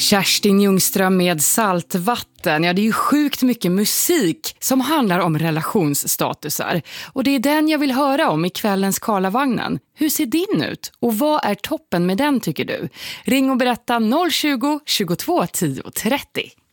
Kerstin Ljungström med Saltvatten. Ja, det är ju sjukt mycket musik som handlar om relationsstatusar. Och det är den jag vill höra om i kvällens Karlavagnen. Hur ser din ut? Och vad är toppen med den tycker du? Ring och berätta 020 22 10 30.